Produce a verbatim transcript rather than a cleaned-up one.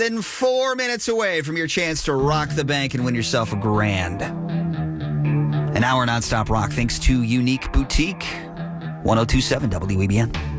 Then four minutes away from your chance to rock the bank and win yourself a grand. An hour nonstop rock thanks to Unique Boutique. ten twenty-seven W E B N.